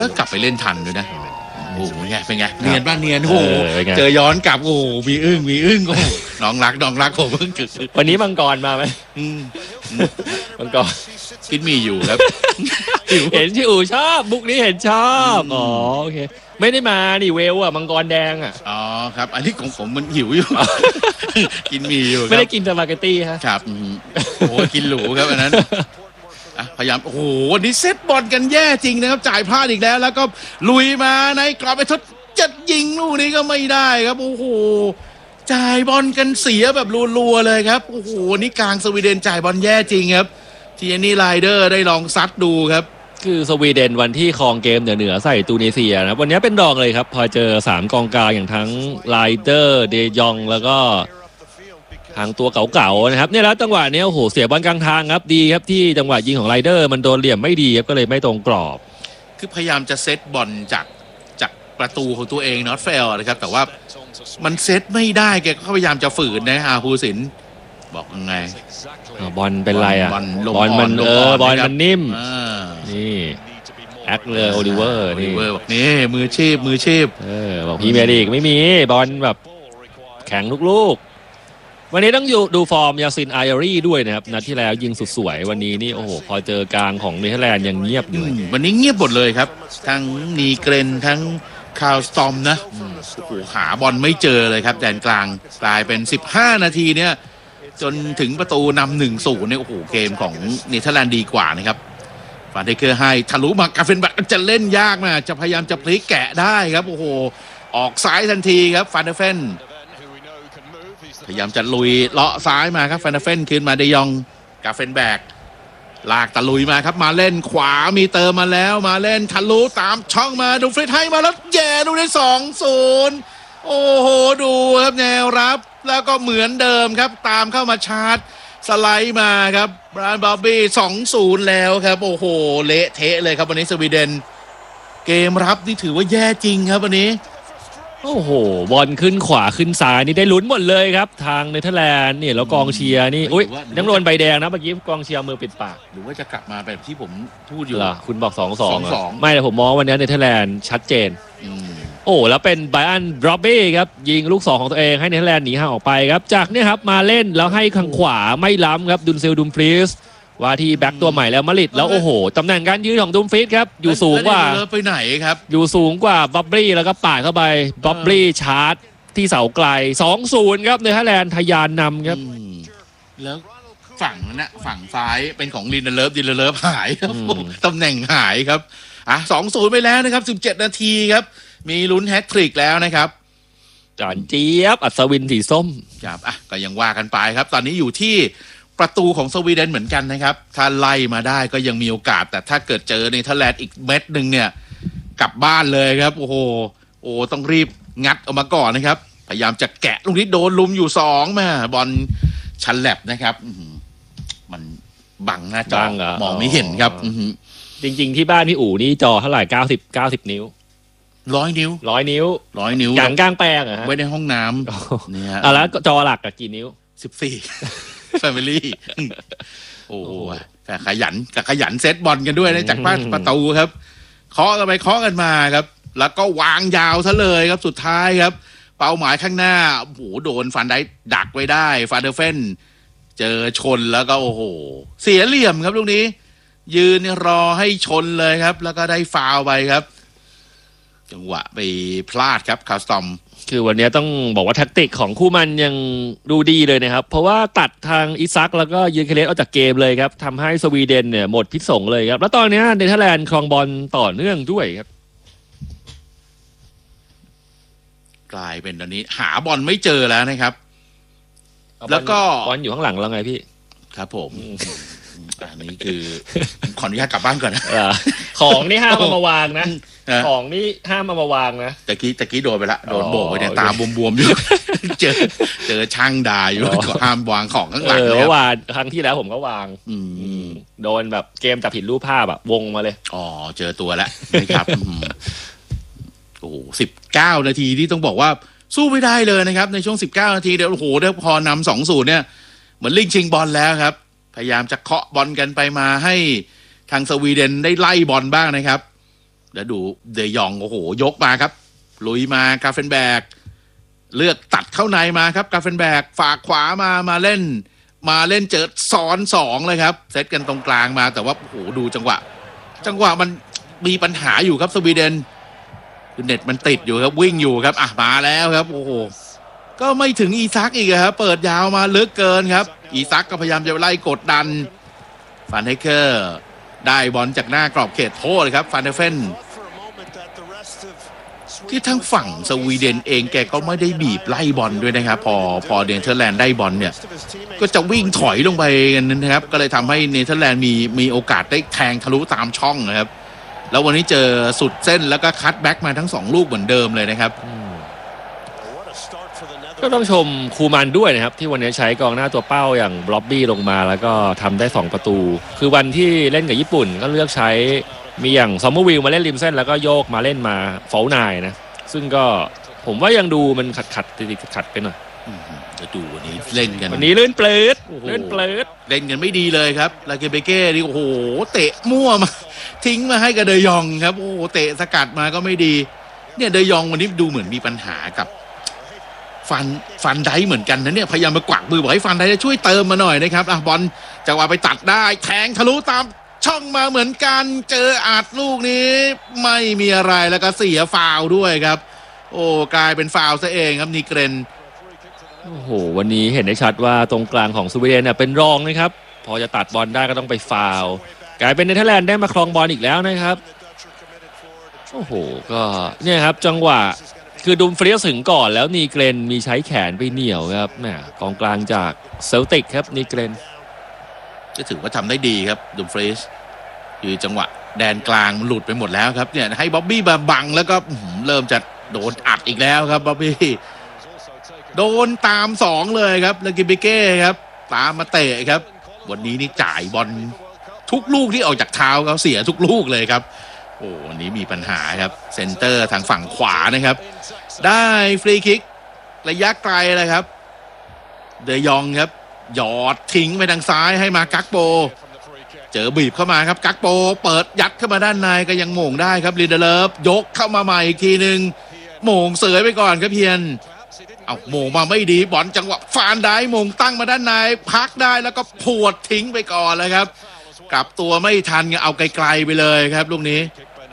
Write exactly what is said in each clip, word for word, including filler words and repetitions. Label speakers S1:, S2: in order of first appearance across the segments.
S1: ก็กลับไปเล่นทันด้วยนะโอ้โหเป็นไงเป็นไงเนียนบ้านเนียนโอ้โหเจอย้อนกลับโอ้โหมีอึ้งมีอึ้งโอ้โหน้องรักน้องรักผมเพิ่งเกิด
S2: วันนี้มังกรมาไหมมังกร
S1: คิดมีอยู่ครับ
S2: เห็นที่อู่ชอบบุกนี้เห็นชอบอ๋อโอเคไม่ได้มานี่เวลอะมังกรแดงอะ
S1: อ๋อครับอันนี้ของผมมันหิวอยู่กินมีอยู่
S2: ไม่ได้กินสปาเกตตี้ฮะ
S1: ครับโอ้กินหรูครับอันนั้นพยายามโอ้โหวันนี้เซตบอลกันแย่จริงนะครับจ่ายพลาดอีกแล้วแล้วก็ลุยมาในกรอบไปทดจัดยิงลูกนี้ก็ไม่ได้ครับโอ้โหจ่ายบอลกันเสียแบบรัวๆเลยครับโอ้โหนี่กลางสวีเดนจ่ายบอลแย่จริงครับทีนี้ไลเดอร์ได้ลองซัดดูครับ
S2: คือสวีเดนวันที่ครองเกมเหนือๆใส่ตูนิเซียนะวันนี้เป็นรองเลยครับพอเจอสามกองกลางอย่างทั้งไลเดอร์เดยองแล้วก็ทางตัวเก่าๆนะครับเนี่ยแล้วจังหวะนี้โอ้โหเสียบอลกลางทางครับดีครับที่จังหวะยิงของไรเดอร์มันโดนเหลี่ยมไม่ดีครับก็เลยไม่ตรงกรอบ
S1: คือพยายามจะเซตบอลจากจากประตูของตัวเองนอตเฟลนะครับแต่ว่ามันเซตไม่ได้แกก็พยายามจะฝืนนะฮะภูสินบอกยังไง
S2: บอลเป็นไรอ่ะบอลมันเออบอลมันนิ่มนี่แอคเลยโอลิเวอร์นี่
S1: บอกนี่มือชีพมือชีพ
S2: เออบอกพี่เมียดีกไม่มีบอลแบบแข็งลูกๆวันนี้ต้องอยู่ดูฟอร์มยาซินไออารีด้วยนะครับนัดที่แล้วยิงสุดสวยวันนี้นี่โอ้โหพอเจอกลางของเนเธอร์แลนด์ยังเงียบอยู่
S1: วันนี้เงียบหมดเลยครับทั้งนีเกรนทั้งคาร์ลสตอมนะโอ้โหหาบอลไม่เจอเลยครับแดนกลางกลายเป็นสิบห้านาทีเนี่ยจนถึงประตูนำหนึ่งศูนย์เนี่ยโอ้โหเกมของเนเธอร์แลนด์ดีกว่านะครับฟานเดเกอร์ให้ทะลุมากาเฟนแบ็กจะเล่นยากนะจะพยายามจะพลิกแกะได้ครับโอ้โหออกซ้ายทันทีครับฟานเดเฟนพยายามจะลุยเลาะซ้ายมาครับฟานเดเฟนคืนมาเดยองกาเฟนแบ็กลากตะลุยมาครับมาเล่นขวามีเติมมาแล้วมาเล่นทะลุตามช่องมาดูฟริตให้มาแล้วแย่ดูได้สองศูนย์โอ้โหดูครับแนวรับแล้วก็เหมือนเดิมครับตามเข้ามาชาร์จสไลด์มาครับบรานบอบบี้สองศูนย์แล้วครับโอ้โหเละเทะเลยครับวันนี้สวีเดนเกมรับนี่ถือว่าแย่จริงครับวันนี้
S2: โอ้โหบอลขึ้นขวาขึ้นซ้ายนี่ได้ลุ้นหมดเลยครับทางเนเธอร์แลนด์นี่แล้วกองเชียร์นี่อุ้ยยังโดนใบแดงนะเมื่อกี้กองเชียร์มือปิดปาก
S1: หรือว่าจะกลับมาแบบที่ผมพูดอยู่
S2: ล่ะคุณบอกสองสองไม่แต่ผมมองวันนี้เนเธอร์แลนด์ชัดเจนโอ้แล้วเป็นไบรอันบรอบบี้ครับยิงลูกสองของตัวเองให้เนเธอร์แลนด์หนีห่างออกไปครับจากนี้ครับมาเล่นแล้วให้ข้างขวาไม่ล้ำครับดุนเซลดุมฟรีสว่าที่แบ็กตัวใหม่แล้วมาริดแล้วโอ้โหตำแหน่งการยืนของดุมฟรีสครับอยู่สูงกว่า
S1: ไปไหนครับ
S2: อยู่สูงกว่าบับบี้แล้วก็ปาดเข้าไปบับบี้ชาร์จที่เสาไกล สองศูนย์ ครับเนเธอร์แลนด์ทะยานนำครับ
S1: แล้วฝั่งนั้นนะฝั่งซ้ายเป็นของลินเดเลิฟลินเดเลิฟหายครับตำแหน่งหายครับอ่ะ สองศูนย์ ไปแล้วนะครับสิบเจ็ดนาทีครับมีลุ้นแฮตทริกแล้วนะครับ
S2: จอนเจี๊ยบอัศวินสีส้ม
S1: ครับอ่ะก็ยังว่ากันไปครับตอนนี้อยู่ที่ประตูของสวีเดนเหมือนกันนะครับถ้าไล่มาได้ก็ยังมีโอกาสแต่ถ้าเกิดเจอเนเธอร์แลนด์อีกเม็ดหนึ่งเนี่ยกลับบ้านเลยครับโอ้โหโอ้ต้องรีบงัดออกมาก่อนนะครับพยายามจะแกะลูกนี้โดนลุมอยู่สองแม่บอลชันแลบนะครับมันบังหน้าจอมองไม่เห็นครับ
S2: จริงๆที่บ้านพี่อู๋นี่จอเท่าไหร่เก้าสิบเก้าสิบนิ้ว
S1: ร้อยนิ้ว
S2: ร้อยนิ้ว
S1: ร้อยนิ้ว
S2: อย่างกลางแปลงอะฮะ
S1: ไว้ในห้องน้ำ
S2: เนี่ยอ่ะแล้วจอหลักอะกี่นิ้ว
S1: สิบสี่แฟมิลี่โอ้แต่ขยันกับขยันเซตบอลกันด้วยนะจากบ้านประตูครับเคาะกันไปเคาะกันมาครับแล้วก็วางยาวซะเลยครับสุดท้ายครับเป้าหมายข้างหน้าโอ้โหโดนฟันได้ดักไว้ได้ฟาเดอร์เฟนเจอชนแล้วก็โอ้โหเสียเหลี่ยมครับลูกนี้ยืนรอให้ชนเลยครับแล้วก็ได้ฟาวไปครับจังหวะไปพลาดครับคาสตอม
S2: คือวันนี้ต้องบอกว่าแท็กติกของคู่มันยังดูดีเลยนะครับเพราะว่าตัดทางอิซักแล้วก็ยืนเคเลสออกจากเกมเลยครับทำให้สวีเดนเนี่ยหมดพิษสงเลยครับแล้วตอนนี้เนเธอร์แลนด์ครองบอลต่อเนื่องด้วยครับ
S1: กลายเป็นตอนนี้หาบอลไม่เจอแล้วนะครับแล้วก็
S2: บอลอยู่ข้างหลังแล้วไงพี่
S1: ครับผมอันนี้คือขออนุญาตกลับบ้านก่อนนะ
S2: ของนี่ห้ามเอามาวางนะของนี่ห้ามเอามาวางนะ
S1: ตะกี้ตะกี้โดนไปละโดนโบกไปเนี่ยตาบวมๆอยู่เจอเจอช่างด่าอยู่ก็ห้ามวางของข้างหลัง
S2: เออวางครั้งที่แล้วผมก็วางโดนแบบเกมจับผิดรูปภาพแบบวงมาเลย
S1: อ๋อเจอตัวแล้วนะครับโอ้โหสิบเก้านาทีที่ต้องบอกว่าสู้ไม่ได้เลยนะครับในช่วงสิบเก้านาทีเดี๋ยวโอ้โหเดี๋ยวพอนำสองศูนย์เนี่ยเหมือนลิงชิงบอลแล้วครับพยายามจะเคาะบอลกันไปมาให้ทางสวีเดนได้ไล่บอลบ้างนะครับแล้วดูเดยองโอ้โหยกมาครับลุยมากาเฟนแบกเลือกตัดเข้าในมาครับกาเฟนแบกฝากขวามามาเล่นมาเล่นเจอซ้อนสองเลยครับเซตกันตรงกลางมาแต่ว่าโอ้โหดูจังหวะจังหวะมันมีปัญหาอยู่ครับสวีเดนคือเน็ตมันติดอยู่ครับวิ่งอยู่ครับอ่ะมาแล้วครับโอ้โหก็ไม่ถึงอีซักอีกครับเปิดยาวมาลึกเกินครับอีซักก็พยายามจะไล่กดดันฟันเฮเกอร์ได้บอลจากหน้ากรอบเขตโทษครับฟันเดเฟนที่ทั้งฝั่งสวีเดนเองแกก็ไม่ได้บีบไล่บอลด้วยนะครับพอพอเนเธอร์แลนด์ได้บอลเนี่ยก็จะวิ่งถอยลงไปกันนะครับก็เลยทำให้เนเธอร์แลนด์มีมีโอกาสได้แทงทะลุตามช่องนะครับแล้ววันนี้เจอสุดเส้นแล้วก็คัตแบ็กมาทั้งสองลูกเหมือนเดิมเลยนะครับ
S2: ก็ต้องชมคูมันด้วยนะครับที่วันนี้ใช้กองหน้าตัวเป้าอย่างบล็อบบี้ลงมาแล้วก็ทำได้สองประตูคือวันที่เล่นกับญี่ปุ่นก็เลือกใช้มีอย่างซอมเมอร์วิลมาเล่นริมเส้นแล้วก็โยกมาเล่นมาเฝ้านายนะซึ่งก็ผมว่ายังดูมันขัดขัดติดขัดไปหน่อย
S1: จะดูวันนี้เล่นกัน
S2: วันนี้ลื่นเปลืดลื่นเปลืด
S1: เล่นกันไม่ดีเลยครับลาเกเบเก้นี่โอ้โหเตะมั่วมาทิ้งมาให้กับเดยองครับโอ้โหเตะสกัดมาก็ไม่ดีเนี่ยเดยองวันนี้ดูเหมือนมีปัญหากับฟันฟันไดเหมือนกันนะเนี่ยพยายามมากวักมือบอกให้ฟันไดช่วยเติมมาหน่อยนะครับอ่ะบอลจังหวะไปตัดได้แทงทะลุตามช่องมาเหมือนกันเจออัดลูกนี้ไม่มีอะไรแล้วก็เสียฟาวล์ด้วยครับโอ้กลายเป็นฟาวล์ซะเองครับนีเกรน
S2: โอ้โหวันนี้เห็นได้ชัดว่าตรงกลางของสวีเดนเนี่ยเป็นรองนะครับพอจะตัดบอลได้ก็ต้องไปฟาวล์กลายเป็นเนเธอร์แลนด์ได้มาครองบอลอีกแล้วนะครับโอ้โหก็เนี่ยครับจังหวะคือดุมฟรีสถึงก่อนแล้วนีเกรนมีใช้แขนไปเหนี่ยวครับแหมกองกลางจากเซลติกครับนีเกรน
S1: ก็ถือว่าทำได้ดีครับดุมฟรีสคือจังหวะแดนกลางมันหลุดไปหมดแล้วครับเนี่ยให้บ๊อบบี้มาบังแล้วก็เริ่มจะโดนอัดอีกแล้วครับบ๊อบบี้โดนตามสองเลยครับลากิเบเก้ครับตามมาเตะครับวันนี้นี่จ่ายบอลทุกลูกที่ออกจากเท้าเขาเสียทุกลูกเลยครับโอ้วันนี้มีปัญหาครับเซนเตอร์ทางฝั่งขวานะครับได้ฟรีคิกระยะไกลเลยครับเดยองครับหยอดทิ้งไปทางซ้ายให้มากักโปเจอบีบเข้ามาครับกักโปเปิดยัดเข้ามาด้านในก็ยังโมงได้ครับลินเดเลฟยกเข้ามาใหม่อีกทีหนึ่งโมงเสยไปก่อนครับเพียนเอาโมงมาไม่ดีบอลจังหวะฟานได้โมงตั้งมาด้านในพักได้แล้วก็พวดทิ้งไปก่อนเลยครับกลับตัวไม่ทันเอาไกลๆไปเลยครับลูกนี้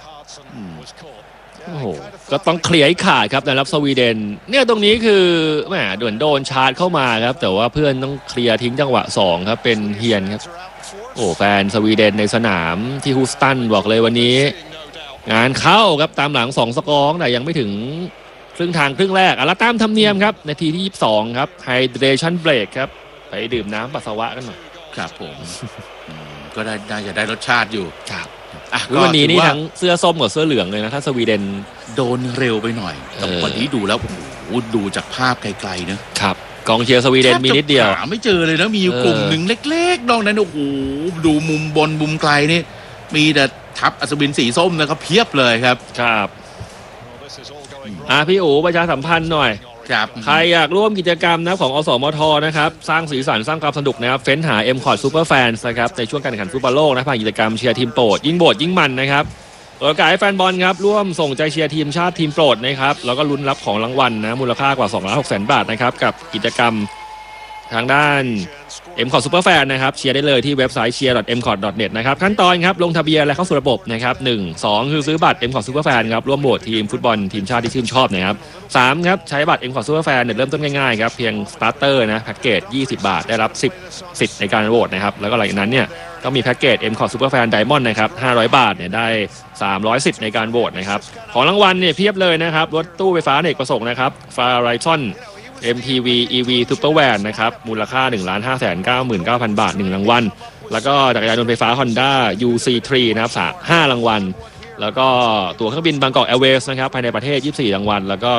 S2: โอ้โหก็ต้องเคลียร์ให้ขาดครับนะครับสวีเดนเนี่ยตรงนี้คือแหมด่วนโดนชาร์จเข้ามาครับแต่ว่าเพื่อนต้องเคลียร์ทิ้งจังหวะสองครับเป็นเฮียนครับโอ้แฟนสวีเดนในสนามที่ฮูสตันบอกเลยวันนี้งานเข้าครับตามหลังสองสกอร์แต่ยังไม่ถึงครึ่งทางครึ่งแรกอ่ะแล้วตามธรรมเนียมครับนาทีที่ยี่สิบสองครับไฮเดรชั่นเบรกครับไปดื่มน้ำปัสสาวะกันหน่อย
S1: ครับผมก็ได้น่าจะได้รสชาติอยู่
S2: ครับวันนี้นี่ทั้งเสื้อส้มกับเสื้อเหลืองเลยนะถ้าสวีเดน
S1: โดนเร็วไปหน่อยแต่วันนี้ดูแล้วโอ้โหดูจากภาพไกลๆนะครับ
S2: กองเชียร์สวีเดนมีนิดเดียว
S1: หาไม่เจอเลยนะมีอยู่กลุ่มหนึ่งเล็กๆนอกนั้นโอ้โหดูมุมบนมุมไกลนี่มีแต่ทัพอัศวินสีส้มนะครับเพียบเลยครับ
S2: ครับอ่ะพี่อู๋ประชาสัมพันธ์หน่อยใครอยากร่วมกิจกรรมนะของอสมทนะครับสร้างสีสันสร้างความสนุกนะครับเฟ้นหา เอ็ม คอร์ด Super Fans นะครับในช่วงการแข่งขันฟุตบอลโลกนะผ่านกิจกรรมเชียร์ทีมโปรดยิ่งโบดยิ่งมันนะครับโอกาสให้แฟนบอลครับร่วมส่งใจเชียร์ทีมชาติทีมโปรดนะครับแล้วก็ลุ้นรับของรางวัลนะมูลค่ากว่า สองล้านหกแสน บาทนะครับกับกิจกรรมทางด้าน เอ็ม คอร์ด Super Fan นะครับเชียร์ได้เลยที่เว็บไซต์ เชียร์ ดอท เอ็ม คอร์ด ดอท เน็ต นะครับขั้นตอนครับลงทะเบียนและเข้าสู่ระบบนะครับหนึ่ง สองคือซื้อบัตร เอ็ม คอร์ด Super Fan ครับร่วมโหวตทีมฟุตบอลทีมชาติที่ชื่นชอบนะครับสามครับใช้บัตร เอ็ม คอร์ด Super Fan เนี่ยเริ่มต้นง่ายๆครับเพียงสตาร์เตอร์นะแพ็กเกจยี่สิบบาทได้รับสิบสิทธิ์ในการโหวตนะครับแล้วก็หลังจากนั้นเนี่ยก็มีแพ็กเกจ เอ็ม คอร์ด Super Fan Diamond นะครับห้าร้อยบาทเนี่ยได้สามร้อยสิทธิ์ในการโหวตนะครับของรางวัลเนี่ยเพียบเลยนะครับรถตู้ไฟฟ้าอเนกประสงค์นะครับ Farizonเอ็ม ที วี อี วี Super Van นะครับมูลค่า หนึ่งล้านห้าแสนเก้าหมื่นเก้าพัน บาทหนึ่งรางวัลแล้วก็จักรยานยนต์ไฟฟ้า Honda ยู ซี ทรี นะครับห้ารางวัลแล้วก็ตั๋วเครื่องบินบางกอกแอร์เวย์สนะครับภายในประเทศยี่สิบสี่รางวัลแล้วก็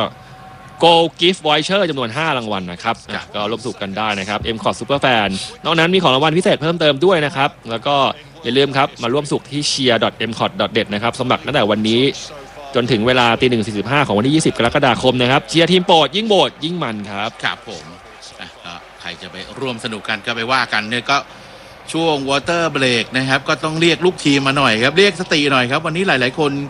S2: Gold Gift Voucher จำนวนห้ารางวัลนะครับก็ร่วมสนุกกันได้นะครับ เอ็ม คอร์ด Super Fan นอกนั้นมีของรางวัลพิเศษเพิ่มเติมด้วยนะครับแล้วก็อย่าลืมครับมาร่วมสนุกที่ เชียร์ ดอท เอ็ม คอร์ด ดอท เน็ต นะครับสมัครตั้งแต่วันนี้จนถึงเวลาตีหนึ่งสี่สิบห้าของวันที่ยี่สิบกรกฎาคมนะครับเชียร์ทีมโปรดยิ่งโบดยิ่งมันครับ
S1: ครับผมใครจะไปร่วมสนุกกันก็ไปว่ากันเนี่ยก็ช่วงวอเตอร์เบรกนะครับก็ต้องเรียกลูกทีมมาหน่อยครับเรียกสติหน่อยครับวันนี้หลายๆคน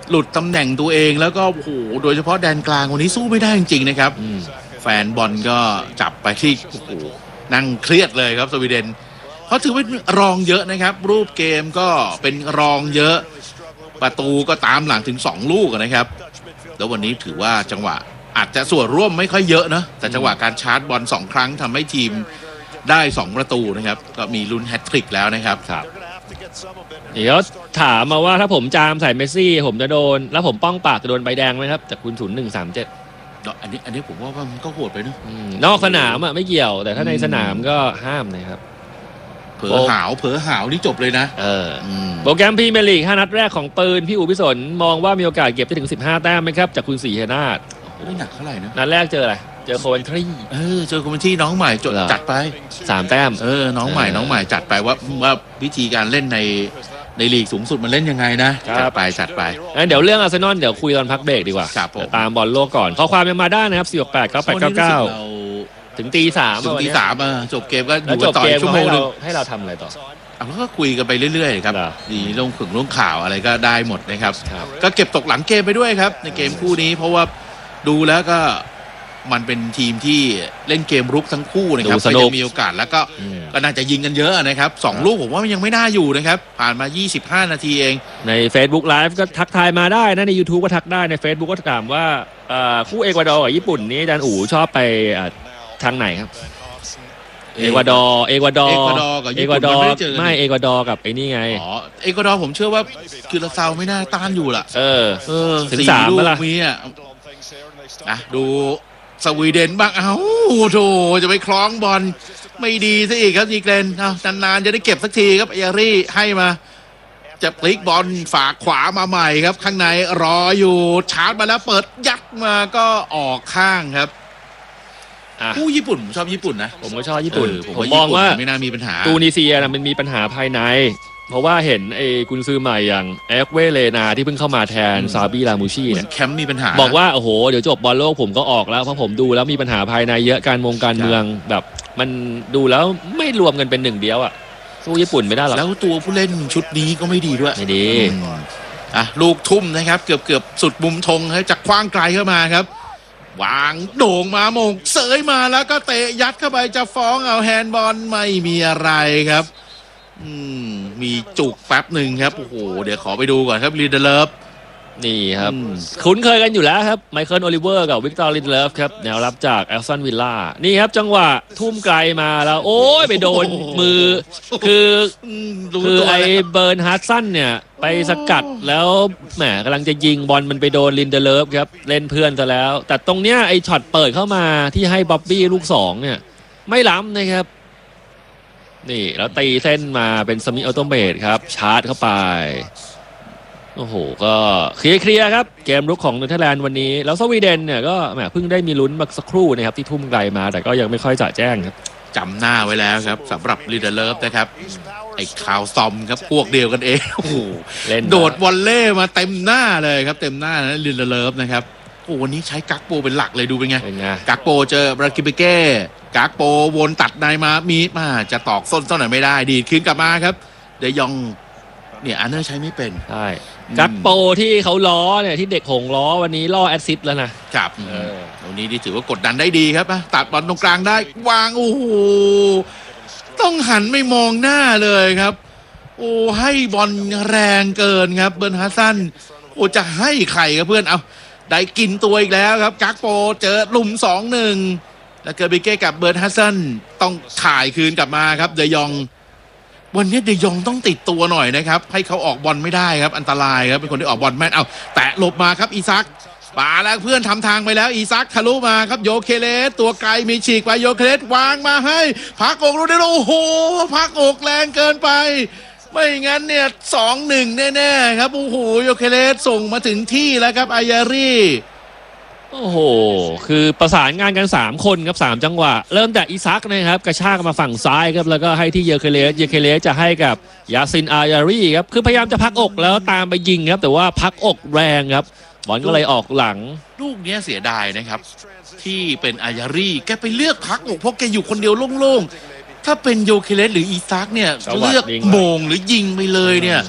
S1: หลุดตำแหน่งตัวเองแล้วก็โอ้โหโดยเฉพาะแดนกลางวันนี้สู้ไม่ได้จริงๆนะครับแฟนบอลก็จับไปที่โอ้โหนั่งเครียดเลยครับสวีเดนเขาถือเป็นรองเยอะนะครับรูปเกมก็เป็นรองเยอะประตูก็ตามหลังถึงสองลูกนะครับแล้ววันนี้ถือว่าจังหวะอาจจะส่วนร่วมไม่ค่อยเยอะนะแต่จังหวะการชาร์จบอลสองครั้งทำให้ทีมได้สองประตูนะครับก็มีลุ้นแฮตทริกแล้วนะครับ
S2: ครับเดี๋ยวถามมาว่าถ้าผมจามใส่เมสซี่ผมจะโดนแล้วผมป้องปากจะโดนใบแดงไหมครับจากคุณศูนย์หนึ่งสามเจ็ด
S1: อันนี้อันนี้ผมว่ามันก็โหดไปนะ
S2: นอกสนามอ่ะไม่เกี่ยวแต่ถ้าในสนามก็ห้ามนะครับ
S1: เผลอหาวเผลอหาวนี่จบเลยนะ
S2: เออโปรแกรมพรีเมียร์ลีกห้านัดแรกของปืนพี่อู๋พิสนมองว่ามีโอกาสเก็บได้ถึงสิบห้าแต้มไหมครับจากคุณศรีเฮนาถ
S1: ไม่หนักเท่าไหร่นะ
S2: นัดแรกเจออะไรเจอโคเวนทรี
S1: เออเจอโคเวนทรีน้องใหม่จัดไป
S2: สามแต้ม
S1: เออน้องใหม่น้องใหม่จัดไปว่าว่าวิธีการเล่นในในลีกสูงสุดมันเล่นยังไงนะจัดไปจัดไป
S2: เดี๋ยวเรื่องอาร์เซนอลเดี๋ยวคุยตอนพักเบรกดีกว่าตามบอลโลกก่อนข้อความยังมาได้นะครับสี่ หก แปด เก้า แปด เก้า เก้าถึงตีสาม
S1: ถึงตีสามอ่ะจบเกมก็อยู่ต่อชั่วโมงนึง
S2: ให้เราทำอะไรต่อ
S1: แล้วก็คุยกันไปเรื่อยๆครับดีลงขึงลงข่าวอะไรก็ได้หมดนะครับก็เก็บตกหลังเกมไปด้วยครับในเกมคู่นี้เพราะว่าดูแล้วก็มันเป็นทีมที่เล่นเกมรุกทั้งคู่นะครับก็จะมีโอกาสแล้วก็ก็น่าจะยิงกันเยอะนะครับสองลูกผมว่ามันยังไม่น่าอยู่นะครับผ่านมายี่สิบห้านาทีเอง
S2: ใน Facebook Live ก็ทักทายมาได้นะใน YouTube ก็ทักได้ใน Facebook ก็ถามว่าคู่เอกวาดอร์กับญี่ปุ่นนี้อาจารย์อู๋ชอบไปทางไหนครับเอกวาดอร์เอกวาดอร์
S1: เอกวาดอร์กับญี่ปุ่นไม่ได้เจอ
S2: ไม่เอกวาดอร์กับไอ้นี่ไง
S1: อ๋อเอกวาดอร์ผมเชื่อว่าคือลาซาวไม่น่าต้านอยู่ล่ะ
S2: เออ
S1: เออถึงสามแล้วมีอ่ะนะดูสวีเดนบ้างเอ้าโถจะไปคล้องบอลไม่ดีซะอีกครับจีเกรนอ้าวนานๆจะได้เก็บสักทีครับเอรี่ให้มาจะพลิกบอลฝากขวามาใหม่ครับข้างในรออยู่ชาร์จมาแล้วเปิดยัดมาก็ออกข้างครับผู้ญี่ปุ่นชอบญี่ปุ่นนะ
S2: ผมก็ชอบญี่ปุ่น
S1: ผมมองว่าไม่น่ามีปัญหา
S2: ตูนิเซียนะมันมีปัญหาภายในเพราะว่าเห็นไอ้กุนซือใหม่อย่างเอฟเวเลนาที่เพิ่งเข้ามาแทนซาบีลามูชีเนี่ย
S1: แคมป์มีปัญหา
S2: บอกว่าโอ้โหเดี๋ยวจบบอลโลกผมก็ออกแล้วเพราะผมดูแล้วมีปัญหาภายในเยอะการมงการเมืองแบบมันดูแล้วไม่รวมกันเป็นหนึ่งเดียวอ่ะสู้ญี่ปุ่นไม่ได้หรอก
S1: แล้วตัวผู้เล่นชุดนี้ก็ไม่ดีด้วย
S2: ไม่ดี
S1: อ่ะลูกทุ่มนะครับเกือบเกือบสุดมุมธงให้จากคว้างไกลเข้ามาครับวางโด่งมาโมงเสยมาแล้วก็เตะยัดเข้าไปจะฟ้องเอาแฮนด์บอลไม่มีอะไรครับอืมมีจุกแป๊บหนึ่งครับโอ้โหเดี๋ยวขอไปดูก่อนครับลินเดเลฟ
S2: นี่ครับคุ้นเคยกันอยู่แล้วครับไมเคิลโอลิเวอร์กับวิกตอร์ลินเดเลฟครับแนวรับจากแอลตันวิลล่านี่ครับจังหวะทุ่มไกลมาแล้วโอ้ยไปโดนมือคือคือไอเบิร์นฮาร์ดสันเนี่ยไปสกัดแล้วแหมกำลังจะยิงบอลมันไปโดนลินเดเลฟครับเล่นเพื่อนซะแล้วแต่ตรงเนี้ยไอช็อตเปิดเข้ามาที่ให้บ๊อบบี้ลูกสองเนี่ยไม่ล้ำนะครับนี่แล้วตีเส้นมาเป็นสมิออโตเมตครับชาร์จเข้าไปโอ้โหก็เคลียร์ครับเกมรุกของเนเธอร์แลนด์วันนี้แล้วสวีเดนเนี่ยก็แหมเพิ่งได้มีลุ้นมาสักครู่นะครับที่ทุ่มไกลมาแต่ก็ยังไม่ค่อยจะแจ้งครับ
S1: จำหน้าไว้แล้วครับสำหรับลิเดเลฟนะครับไอ้คาวซอมครับพวกเดียวกันเองโอ้โหโดดวอลเล่มาเต็มหน้าเลยครับเต็มหน้านะลิเดเลฟนะครับโอ้วันนี้ใช้กักโปเป็นหลักเลยดูเป็นไงกักโปเจอบรากิเบเก้กักโปวนตัดนายมามีมาจะตอกส้นส้นหน่อยไม่ได้ดีคืนกลับมาครับเดยองเนี่ยอันเนอร์ใช้ไม่เป็น
S2: ใช่กักโปที่เขาล้อเนี่ยที่เด็กหงล้อวันนี้ล่อแอสซิสต์แล้วนะครับ
S1: วันนี้ที่ถือว่ากดดันได้ดีครับตัดบอลตรงกลางได้วางโอ้โหต้องหันไม่มองหน้าเลยครับโอ้ให้บอลแรงเกินครับเบิร์นฮัสซันโอ้จะให้ใครครับเพื่อนเอาได้กินตัวอีกแล้วครับกักโปเจอหลุม สองหนึ่ง แล้วเกิร์บิเก้กับเบิร์นฮัสซันต้องถ่ายคืนกลับมาครับเดยองวันนี้เดยองต้องติดตัวหน่อยนะครับให้เขาออกบอลไม่ได้ครับอันตรายครับเป็นคนที่ออกบอลแม่นเอาแตะหลบมาครับอีซักป่าแล้วเพื่อนทำทางไปแล้วอีซักทะลุมาครับโยเคเลสตัวไกลมีฉีกไปโยเคเลสวางมาให้พักอกรู้ได้โอ้โหพักอกแรงเกินไปไม่งั้นเนี่ย สองหนึ่ง แน่ๆครับโอ้โหโยเคเลสส่งมาถึงที่แล้วครับอายารี
S2: โอ้โหคือประสานงานกันสามคนครับสามจังหวะเริ่มจากอีซักนะครับกระชากมาฝั่งซ้ายครับแล้วก็ให้ที่เยเคเลสเยเคเลสจะให้กับยาซินอายารีครับคือพยายามจะพักอกแล้วตามไปยิงครับแต่ว่าพักอกแรงครับบอลก็เลยออกหลัง
S1: ลูกนี้เสียดายนะครับที่เป็นอายารีแกไปเลือกพักอกเพราะแกอยู่คนเดียวโล่งๆถ้าเป็นโยเคเลสหรืออีซักเนี่ยเลือกโมงหรือยิงไปเลยเนี่ย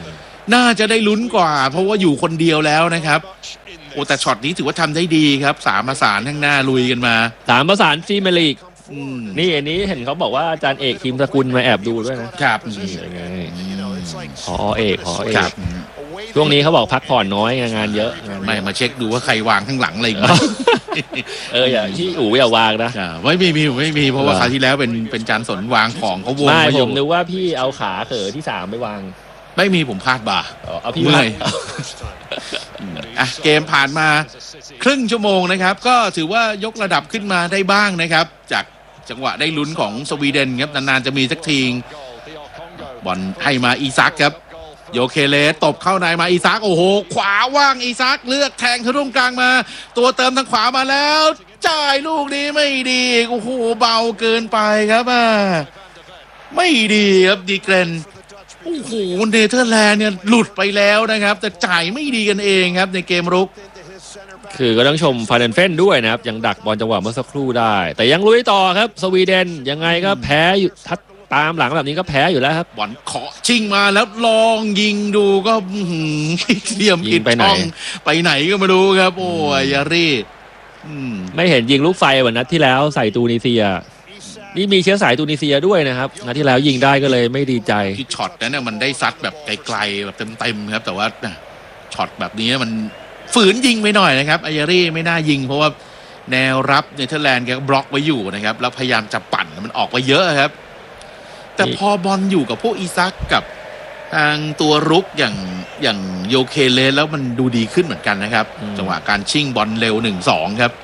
S1: น่าจะได้ลุ้นกว่าเพราะว่าอยู่คนเดียวแล้วนะครับโอ้แต่ช็อตนี้ถือว่าทำได้ดีครับสามประสานข้างหน้าลุยกันมา
S2: สามประสานพรีเมียร์ลีกนี่อันนี้เห็นเขาบอกว่าอาจารย์เอกทีมสกุลมาแอบดูด้วยนะครับนี่ไงพอเอกพอเอกช่วงนี้เขาบอกพักผ่อนน้อยงานเยอะ
S1: ไม่มาเช็คดูว่าใครวางข้างหลังอะไรอีกไหม
S2: เอออย่าที่อู๋อย่าวางนะ
S1: ไม่มีมีไม่มีเพราะว่าคราวที่แล้วเป็นเป็นจานสนวางของเขาวง
S2: ไม่ผมนึกว่าพี่เอาขาเขอที่สามไปวาง
S1: ไม่มีผมพลาดบ่า
S2: เอาพี่ไม่
S1: อ่ะเกมผ่านมาครึ่งชั่วโมงนะครับก็ถือว่ายกระดับขึ้นมาได้บ้างนะครับจากจังหวะได้ลุ้นของสวีเดนครับนานๆจะมีสักทีบอลให้มาอีซักครับโยเคเลสตบเข้าในมาอีซักโอ้โหขวาว่างอีซักเลือกแทงทะลุกลางมาตัวเติมทางขวามาแล้วจ่ายลูกนี้ไม่ดีโอ้โหเบาเกินไปครับอ่าไม่ดีครับดีเกรนโอ้โหเนเธอร์แลนด์เนี่ยหลุดไปแล้วนะครับแต่จ่ายไม่ดีกันเองครับในเกมรุก
S2: คือก็ต้องชมฟาเดนเฟนด้วยนะครับยังดักบอลจังหวะเมื่อสักครู่ได้แต่ยังลุยต่อครับสวีเดนยังไงก็แพ้อยู่ทัดตามหลังแบบนี้ก็แพ้อยู่แล้วครับ
S1: บอลเคาะชิงมาแล้วลองยิงดูก็เสียมผิดช่องไปไหนก็ไม่รู้ครับโอ้ยยารี
S2: ไม่เห็นยิงลูกไฟวันนัดที่แล้วใส่ตูนิเซียนี่มีเชื้อสายตูนิเซียด้วยนะครับนัดที่แล้วยิงได้ก็เลยไม่ดีใจ
S1: ที่ช็อตนั้นเนี่ยมันได้ซัดแบบไกลๆแบบเต็มๆครับแต่ว่าช็อตแบบนี้มันฝืนยิงไปหน่อยนะครับอายารีไม่น่ายิงเพราะว่าแนวรับเนเธอร์แลนด์แกบล็อกไว้อยู่นะครับแล้วพยายามจะปั่นมันออกไปเยอะครับแต่พอบอลอยู่กับพวกอีซักกับทางตัวรุกอย่างอย่างโยเคเลสแล้วมันดูดีขึ้นเหมือนกันนะครับจังหวะการชิงบอลเร็ว หนึ่งสอง ครับ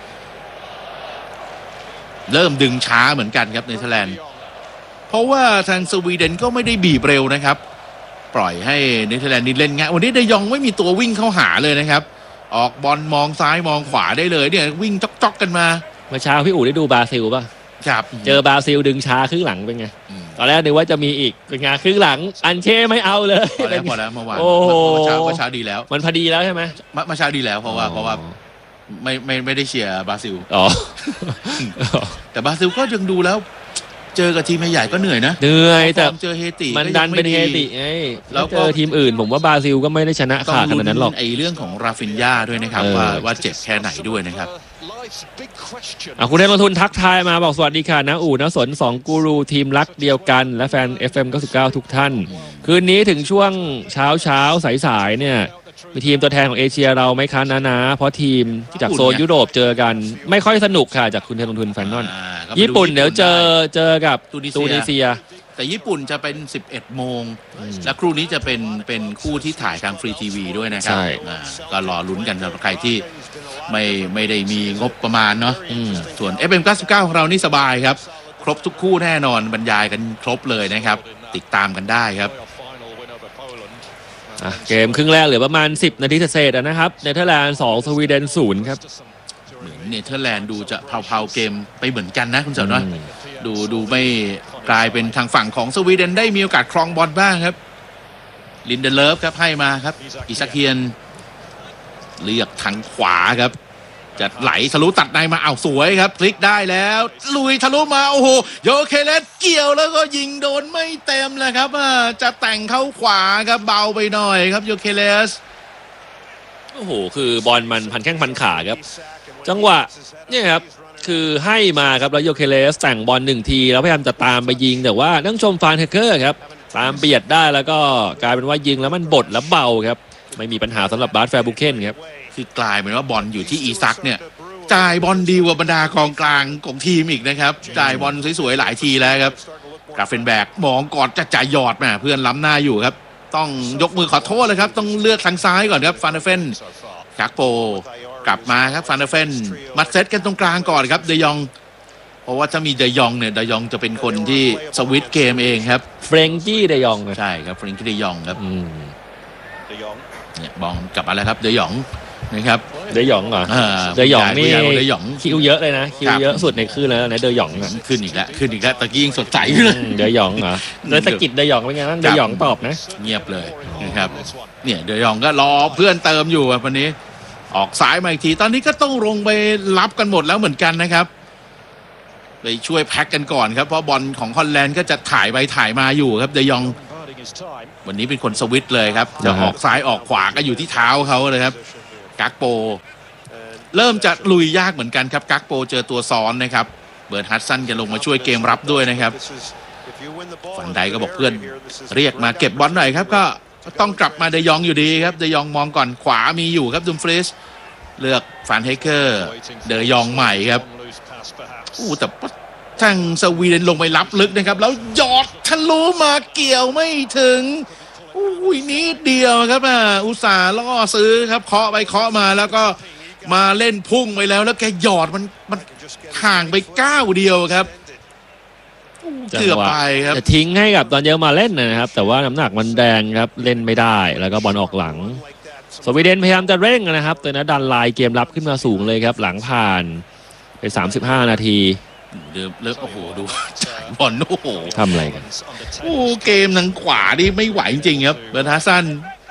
S1: เริ่มดึงช้าเหมือนกันครับเนเธอร์แลนด์เพราะว่าทางสวีเดนก็ไม่ได้บีบเร็วนะครับปล่อยให้เนเธอร์แลนด์นี่เล่นง่ายวันนี้เดยองไม่มีตัววิ่งเข้าหาเลยนะครับออกบอลมองซ้ายมองขวาได้เลยเนี่ยวิ่งจ๊อกๆกันมา
S2: เมื่อเช้าพี่อู๋ได้ดูบราซิลป่ะ
S1: ครับ
S2: เจอบราซิลดึงช้าครึ่งหลังเป็นไงตอนแรกนึกว่าจะมีอีกเป็นไงครึ่งหลังอันเช่ไม่เอาเลย
S1: พอแล้วพอแล้วเมื่อวาน
S2: โอ้โห
S1: เมื่อเช้าเมื่อเช้าดีแล้ว
S2: มันพอดีแล้วใช่ไหม
S1: เมื่อเช้าดีแล้วเพราะว่าเพราะว่าไม่ไม่ไม่ได้เชียร์บราซิล
S2: อ๋อ
S1: แต่บราซิลก็ยังดูแล้วเจอกับทีมใหญ่ก็เหนื่อยนะ
S2: เหนื่อยแต่
S1: เจอเฮติ
S2: มันดันเป็นเฮติไงแล้วเจอทีมอื่นผมว่าบราซิลก็ไม่ได้ชนะขาดขนาดนั้นหรอก
S1: ไอ้เรื่องของราฟินญาด้วยนะครับว่าว่าเจ็บแค่ไหนด้วยนะครับ
S2: คุณได้ลงทุนทักทายมาบอกสวัสดีค่ะนะอู๋นะสนสองกูรูทีมรักเดียวกันและแฟน เอฟ เอ็ม เก้าสิบเก้าทุกท่านคืนนี้ถึงช่วงเช้าเช้าสายๆเนี่ยมีทีมตัวแทนของเอเชียเราไหมคะนะนะเพราะทีมจากโซนยุโรปเจอกันไม่ค่อยสนุกค่ะจากคุณเทนลงทุนแฟนนอนญี่ปุ่นเดี๋ยวเจอเจอกับตูนิเซีย
S1: แต่ญี่ปุ่นจะเป็นสิบเอ็ดโมงและครู่นี้จะเป็นเป็นคู่ที่ถ่ายทางฟรีทีวีด้วยนะครับก็รอลุ้นกันสำหรับใครที่ไม่ไม่ได้มีงบประมาณเนาะส่วน เอฟ เอ็ม เก้าสิบเก้าของเรานี่สบายครับครบทุกคู่แน่นอนบรรยายกันครบเลยนะครับติดตามกันได้ครับ
S2: เกมครึ่งแรกเหลือประมาณสิบนาทีเศษๆนะครับเนเธอร์แลนด์สองสวีเดนศูนย์ครับ
S1: เหมือนเนเธอร์แลนด์ดูจะเผาๆเกมไปเหมือนกันนะคุณเสาเนาะดูดูไม่กลายเป็นทางฝั่งของสวีเดนได้มีโอกาสครองบอลบ้างครับลินเดเลฟครับให้มาครับอิซักเฮียนเลือกทางขวาครับจะไหลทะลุตัดในมาเอาสวยครับพลิกได้แล้วลุยทะลุมาโอ้โหโยเคเลสเกี่ยวแล้วก็ยิงโดนไม่เต็มเลยครับจะแต่งเข้าขวาครับเบาไปหน่อยครับโยเคเลส
S2: โอ้โหคือบอลมันพันแข้งพันขาครับจังหวะเนี่ยครับคือให้มาครับแล้วโยเคเลสแต่งบอลหนึ่งทีแล้วพยายามจะตามไปยิงแต่ว่านั่งชมฟานเทเกอร์ครับตามเบียดได้แล้วก็กลายเป็นว่ายิงแล้วมันบดแล้วเบาครับไม่มีปัญหาสำหรับบาร์แฟร์บุเคนครับ
S1: คือกลายเป็นว่าบอลอยู่ที่อีซักเนี่ยจ่ายบอลดีกว่าบรรดากองกลางของทีมอีกนะครับจ่ายบอลสวยๆหลายทีแล้วครับกราเฟนแบกมองก่อนจะจ่ายหยอดมาเพื่อนล้ำหน้าอยู่ครับต้องยกมือขอโทษเลยครับต้องเลือกทางซ้ายก่อนครับฟานเดเฟนคักโปกลับมาครับฟานเดเฟนมัดเซตกันตรงกลางก่อนครับเดยองเพราะว่าถ้ามีเดยองเนี่ยเดยองจะเป็นคนที่สวิตช์เกมเองครับ
S2: เฟรงกี้เดยอง
S1: ใช่ครับเฟรงกี้เดยองครับเนี่ยบองกลับมาแล้วครับเดยองนะครับ
S2: เดยองเหรอเดยองนี่คิวเยอะเลยนะคิวเยอะสุดในคืนแล้วนะเดยอง
S1: ขึ้นอีกแล้วขึ้นอีกแล้วตะกี้ยิ่งสดใสเลย
S2: เดยองเหรอเลยสกิดเดยองเป็นไงบ้างเดยองตอบนะ
S1: เงียบเลยนะครับเนี่ยเดยองก็รอเพื่อนเติมอยู่วันนี้ออกซ้ายมาอีกทีตอนนี้ก็ต้องลงไปรับกันหมดแล้วเหมือนกันนะครับไปช่วยแพ็คกันก่อนครับเพราะบอลของฮอลแลนด์ก็จะถ่ายไปถ่ายมาอยู่ครับเดยองวันนี้เป็นคนสวิตช์เลยครับจะออกซ้ายออกขวาก็อยู่ที่เท้าเขาเลยครับกักโปเริ่มจะลุยยากเหมือนกันครับกักโปเจอตัวซ้อนนะครับเบิร์นฮัดสันจะลงมาช่วยเกมรับด้วยนะครับฟันไดก็บอกเพื่อนเรียกมาเก็บบอลหน่อยครับก็ต้องกลับมาเดยองอยู่ดีครับเดยองมองก่อนขวามีอยู่ครับดุมฟรีสเลือกฟานเฮเกอร์เดยองใหม่ครับอู้แต่ทางสวีเดนลงไปรับลึกนะครับแล้วหยอดทะลุมาเกี่ยวไม่ถึงอุ้ยนิดเดียวครับอ่ะอุตส่าห์ล่อซื้อครับเคาะไปเคาะมาแล้วก็มาเล่นพุ่งไปแล้วแล้วแกหยอดมันมันห่างไปก้าวเดียวครับเกือบไปครับ
S2: จะทิ้งให้กับตอนเยอะมาเล่นนะครับแต่ว่าน้ำหนักมันแดงครับเล่นไม่ได้แล้วก็บอลออกหลังสวีเดนพยายามจะเร่งนะครับแต่นะดันไลน์เกมรับขึ้นมาสูงเลยครับหลังผ่านไปสามสิบห้านาที
S1: เดิมเลิกโอ้โหดูจ่ายบอลโอ้โห
S2: ทำอะไรกัน
S1: โอ้เกมทางขวานี่ไม่ไหวจริงครับเบอร์ฮัสซัน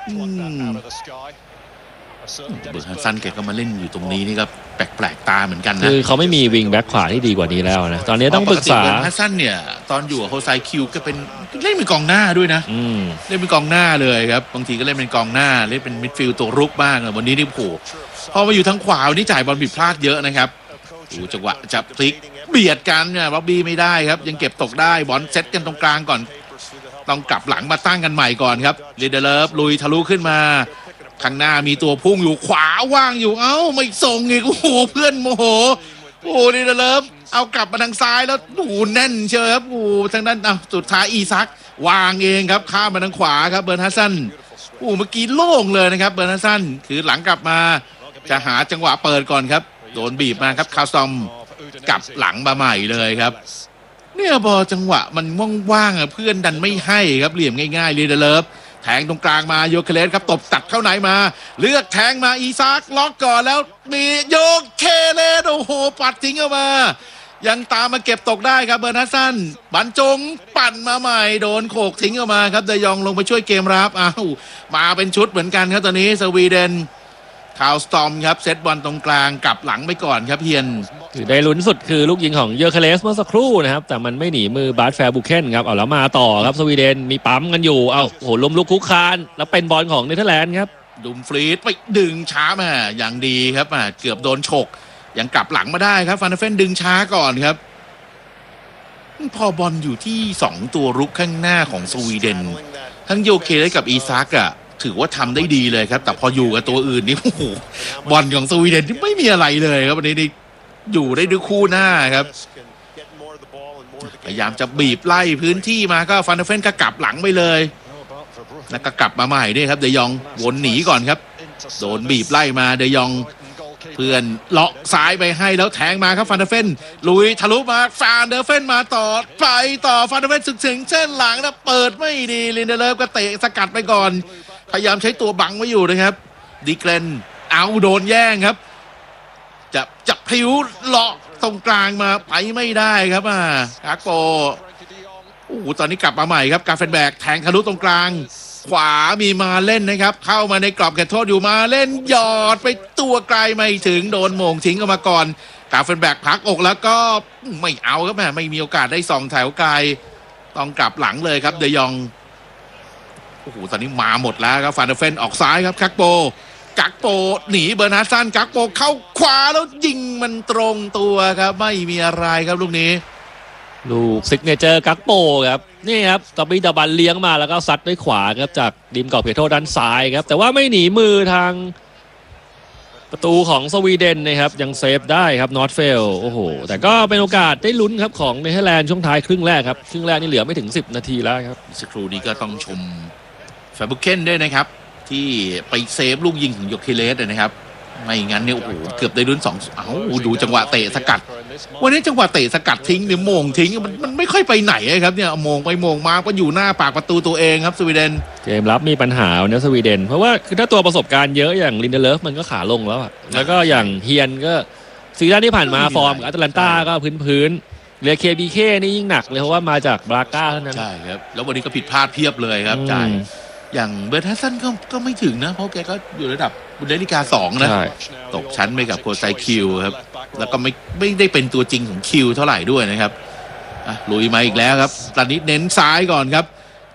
S1: เบอร์ฮัสซันแกก็มาเล่นอยู่ตรงนี้นี่ก็แปลกๆตาเหมือนกันนะ
S2: คือเขาไม่มีวิงแบ็คขวาที่ดีกว่านี้แล้วนะตอนนี้ต้องปรึกษา
S1: เบอร์ฮัสซันเนี่ยตอนอยู่กับโฮไซคิวก็เป็นเล่นเป็นกองหน้าด้วยนะเล่นเป็นกองหน้าเลยครับบางทีก็เล่นเป็นกองหน้าเล่นเป็นมิดฟิลด์ตัวรุกบ้างวันนี้นี่โผล่พอมาอยู่ทางขวาวันนี้จ่ายบอลผิดพลาดเยอะนะครับดูจังหวะจับพลิกเบียดกันเนี่ยบ๊อบบี้ไม่ได้ครับยังเก็บตกได้บอลเซตกันตรงกลางก่อนต้องกลับหลังมาตั้งกันใหม่ก่อนครับลีเดเลฟลุยทะลุขึ้นมาข้างหน้ามีตัวพุ่งอยู่ขวาว่างอยู่เอ้าไม่ส่งอีกโอ้โหเพื่อนโมโหโอ้ลีเดเลฟเอากลับมาทางซ้ายแล้วโอ้แน่นเชียวครับโอ้ทางนั้นอ่ะสุดท้ายอีซักวางเองครับข้ามมาทางขวาครับเบิร์นฮัสซันโอ้เมื่อกี้โล่งเลยนะครับเบิร์นฮัสซันคือหลังกลับมาจะหาจังหวะเปิดก่อนครับโดนบีบมาครับคาซอมกลับหลังมาใหม่เลยครับเนี่ยบอจังหวะมันว่างๆอ่ะเพื่อนดันไม่ให้ครับเหลี่ยมง่ายๆลีเดเลฟแทงตรงกลางมาโยเคเลสครับตบตัดเข้าไหนมาเลือกแทงมาอีซากล็อกก่อนแล้วมีโยเคเลสโอ้โหปัดทิ้งออกมายังตามมาเก็บตกได้ครับเบอร์นัสซันบรรจงปั่นมาใหม่โดนโขกทิ้งออกมาครับเดยองลงไปช่วยเกมรับอ้าวมาเป็นชุดเหมือนกันครับตอนนี้สวีเดนคาวสตอมครับเซตบอลตรงกลางกลับหลังไปก่อนครับเฮียน
S2: ได้ลุ้นสุดคือลูกยิงของเยอร์เคเลสเมื่อสักครู่นะครับแต่มันไม่หนีมือบาร์แฟร์บุเคนครับเอาแล้วมาต่อครับสวีเดนมีปั๊มกันอยู่เอาโหล้มลุกคุกคานแล้วเป็นบอลของเนเธอร์แลนด์ครับ
S1: ดุมฟรีดไปดึงช้ามาอย่างดีครับมาเกือบโดนฉกยังกลับหลังมาได้ครับฟานเดเฟนดึงช้าก่อนครับพอบอลอยู่ที่สองตัวรุกข้างหน้าของสวีเดนทั้งโยเคเลสกับอีซักอะถือว่าทำได้ดีเลยครับแต่พออยู่กับตัวอื่นนี่โอ้โหบอลของสวีเดนที่ไม่มีอะไรเลยครับวันนี้นี่อยู่ได้ด้วยคู่หน้าครับพยายามจะบีบไล่พื้นที่มาก็ฟันเดเฟนก็กลับหลังไปเลยแล้วก็กลับมาใหม่ด้วยครับเดยองวนหนีก่อนครับโดนบีบไล่มาเดยองเพื่อนเลาะซ้ายไปให้แล้วแทงมาครับฟันเดเฟนลุยทะลุมาฟันเดเฟนมาต่อไปต่อฟันเดเฟนสึกถึงเส้นหลังนะเปิดไม่ดีลินเดเลฟก็เตะสกัดไปก่อนพยายามใช้ตัวบังไว้อยู่นะครับดีเกรนเอาโดนแย่งครับจะจับพลิ้วเลาะตรงกลางมาไปไม่ได้ครับอ่ะกักโปโอ้โหตอนนี้กลับมาใหม่ครับกาเฟนแบกแทงทะลุตรงกลางขวามีมาเล่นนะครับเข้ามาในกรอบแขนโทษอยู่มาเล่นหยอดไปตัวไกลไม่ถึงโดนโมงทิ้งออกมาก่อนกาเฟนแบกพักอกแล้วก็ไม่เอาครับแม่ไม่มีโอกาสได้ส่องแถวไกลต้องกลับหลังเลยครับเดยองโอ้โหตอนนี้มาหมดแล้วครับฟานเดเฟนออกซ้ายครับกักโปกักโปหนีเบอร์นาซันกักโปเข้าขวาแล้วยิงมันตรงตัวครับไม่มีอะไรครับลูกนี้
S2: ลูกซิกเนเจอร์กักโปครับนี่ครับตอบี้ตะบันเลี้ยงมาแล้วก็ซัดด้วยขวาครับจากริมกรอบเขตโทษด้านซ้ายครับแต่ว่าไม่หนีมือทางประตูของสวีเดนนะครับยังเซฟได้ครับนอตเฟลโอ้โหแต่ก็เป็นโอกาสได้ลุ้นครับของเนเธอร์แลนด์ช่วงท้ายครึ่งแรกครับครึ่งแรกนี่เหลือไม่ถึงสิบนาทีแล้วครับ
S1: สักครู่นี้ก็ต้องชมแฟบุเคนด้วยนะครับที่ไปเซฟลูกยิงของโยเคเลสนะครับไม่งั้นเนี่ยโอ้โหเกือบได้ลุ้นสองเอ้าดูจังหวะเตะสกัดวันนี้จังหวะเตะสกัดทิ้งหรือโมงทิ้งมันมันไม่ค่อยไปไหนครับเนี่ยโมงไปโมงมาก็อยู่หน้าปากประตูตัวเองครับสวีเดน
S2: เกมรับมีปัญหาเนี่ยสวีเดนเพราะว่าคือถ้าตัวประสบการณ์เยอะอย่างลินเดเลฟมันก็ขาลงแล้วอะแล้วก็อย่างเฮียนก็ซีซั่นที่ผ่านมาฟอร์มกับแอตแลนตาก็พื้นๆเหลือ เค บี เค นี่ยิ่งหนักเลยเพราะว่ามาจากบราก้าเท่านั้น
S1: ใช่ครับแล้ววันนี้ก็ผิดพลาดเพียบเลยครับจ่ายอย่างเบอร์ทัสซันก็ก็ไม่ถึงนะเพราะแกก็อยู่ระดับบุนเดสลิกาสองนะตกชั้นไปกับโคไซคิวครับแล้วก็ไม่ไม่ได้เป็นตัวจริงของคิวเท่าไหร่ด้วยนะครับอ่ะลุยมาอีกแล้วครับตอนนี้เน้นซ้ายก่อนครับ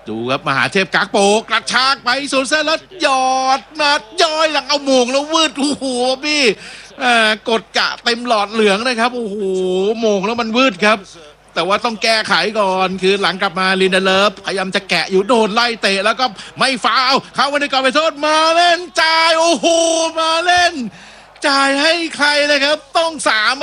S1: ดูครับมหาเทพกากโปกระชากไปสุดเส้นแล้วหยอดมาย้อยหลังเอาโมงแล้ววืดโอ้โหพี่กดกะเต็มหลอดเหลืองนะครับโอ้โหโมงแล้วมันวืดครับแต่ว่าต้องแก้ไขก่อนคือหลังกลับมาลินเดเลฟพยายามจะแกะอยู่โดนไล่เตะแล้วก็ไม่ฟาวล์เข้ามาในกรอบไปโทษมาเล่นจ่ายโอ้โหมาเล่นจ่ายให้ใครเลยครับต้องสาม